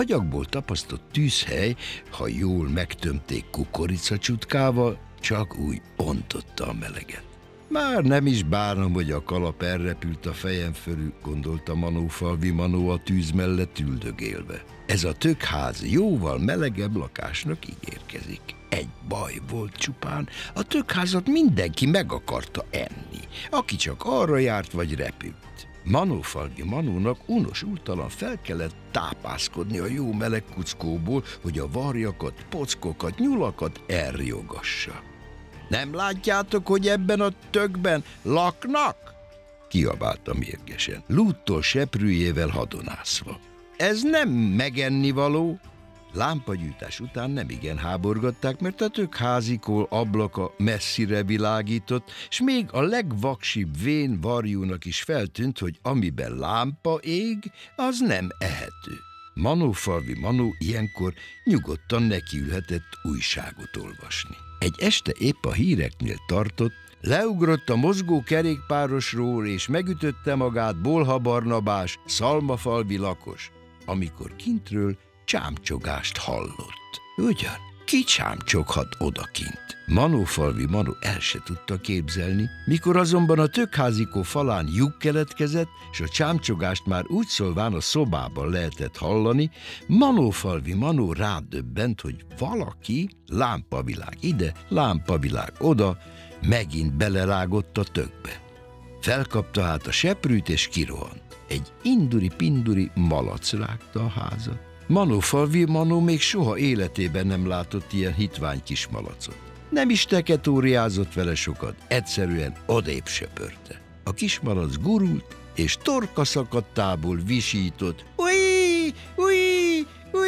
Agyagból tapasztott tűzhely, ha jól megtömték kukoricacsutkával, csak úgy ontotta a meleget. Már nem is bánom, hogy a kalap elrepült a fejem fölül, gondolta Manófalvi Manó a tűz mellett üldögélve. Ez a tökház jóval melegebb lakásnak ígérkezik. Egy baj volt csupán, a tökházat mindenki meg akarta enni, aki csak arra járt vagy repült. Manófalvi Manónak unosultalan fel kellett tápászkodni a jó meleg kuckóból, hogy a varjakat, pockokat, nyulakat elriogassa. Nem látjátok, hogy ebben a tökben laknak? Kiabálta mérgesen, lúttól seprűjével hadonászva. Ez nem megennivaló. Lámpagyújtás után nemigen háborgatták, mert a tökházikól ablaka messzire világított, s még a legvaksibb vén varjúnak is feltűnt, hogy amiben lámpa ég, az nem ehető. Manófalvi Manó ilyenkor nyugodtan nekiülhetett újságot olvasni. Egy este épp a híreknél tartott, leugrott a mozgó kerékpárosról, és megütötte magát Bolha Barnabás, szalmafalvi lakos, amikor kintről csámcsogást hallott. Ugyan, ki csámcsoghat odakint? Manófalvi Manó el se tudta képzelni, mikor azonban a tökházikó falán lyuk keletkezett, és a csámcsogást már úgy szólván a szobában lehetett hallani, Manófalvi Manó rádöbbent, hogy valaki, lámpavilág ide, lámpavilág oda, megint belerágott a tökbe. Felkapta hát a seprűt és kirohant. Egy induri-pinduri malac rágta a házat. Manófalvi Manó még soha életében nem látott ilyen hitvány kis malacot. Nem is teketóriázott vele sokat, egyszerűen odébb söpörte. A kismalac gurult, és torka szakadtából visított. Ujj, ujj,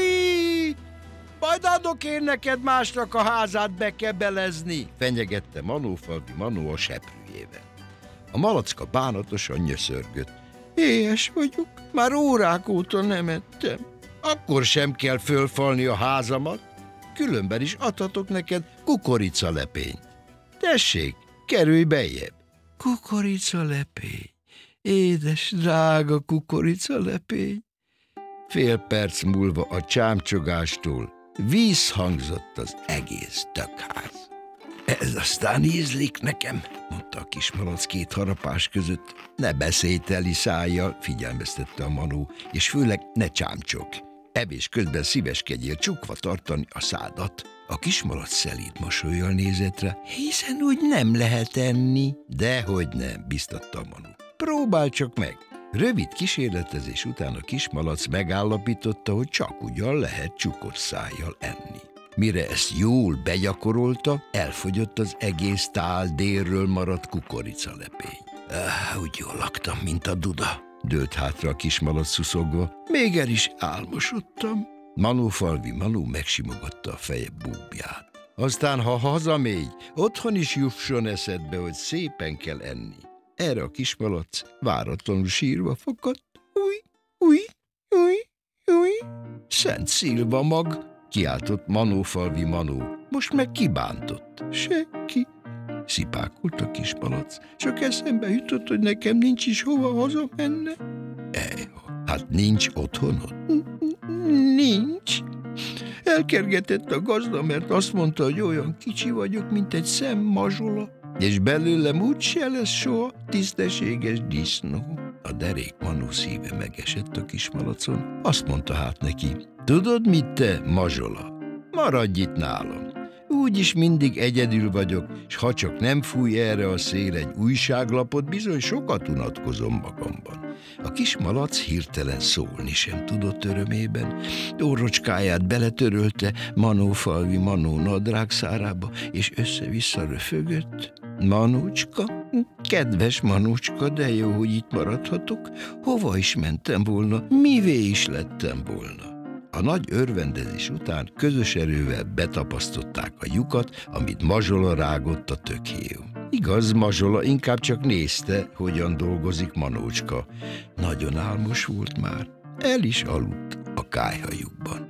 ujj! Majd adok én neked másnak a házát bekebelezni, fenyegette Manófalvi Manó a seprűjével. A malacka bánatosan nyöszörgött. Éhes vagyok, már órák óta nem ettem. Akkor sem kell fölfalni a házamat, különben is adhatok neked kukoricalepényt. Tessék, kerülj bejjebb. Kukoricalepény, édes, drága kukoricalepény. Fél perc múlva a csámcsogástól vízhangzott az egész tökház. Ez aztán ízlik nekem, mondta a kismalac két harapás között. Ne beszélj teli szájjal, figyelmeztette a Manó, és főleg ne csámcsogj. Evés közben szíveskedjél csukva tartani a szádat. A kismalac szelíd mosollyal nézett rá, hiszen úgy nem lehet enni. Dehogy nem, biztatta a Manó. Próbálj csak meg. Rövid kísérletezés után a kismalac megállapította, hogy csak ugyan lehet csukott szájjal enni. Mire ezt jól begyakorolta, elfogyott az egész tál délről maradt kukoricalepény. Úgy jól laktam, mint a duda, dőlt hátra a kismalac szuszogva. Még el is álmosodtam. Manófalvi Manó megsimogatta a feje búbját. Aztán, ha hazamégy, otthon is jusson eszedbe, hogy szépen kell enni. Erre a kismalac váratlanul sírva fakadt. Új, új, új, új. Szent Szilva mag, kiáltott Manófalvi Manó. Most meg kibántott? Senki, szipákolt a kismalac. Csak eszembe jutott, hogy nekem nincs is hova hazamenne. Hát nincs otthonod? Nincs. Elkergetett a gazda, mert azt mondta, hogy olyan kicsi vagyok, mint egy szemmazsola, és belőlem úgyse lesz soha tisztességes disznó. A derék Manó szíve megesett a kismalacon. Azt mondta hát neki, tudod mit te, mazsola? Maradj itt nálam. Úgyis mindig egyedül vagyok, s ha csak nem fúj erre a szél egy újságlapot, bizony sokat unatkozom magamban. A kismalac hirtelen szólni sem tudott örömében. Orrocskáját beletörölte Manófalvi Manó nadrágszárába, és össze-vissza röfögött. Manócska, kedves Manócska, de jó, hogy itt maradhatok. Hova is mentem volna, mivé is lettem volna. A nagy örvendezés után közös erővel betapasztották a lyukat, amit Mazsola rágott a tökhéjón. Igaz, Mazsola inkább csak nézte, hogyan dolgozik Manócska. Nagyon álmos volt már, el is aludt a kályhajukban.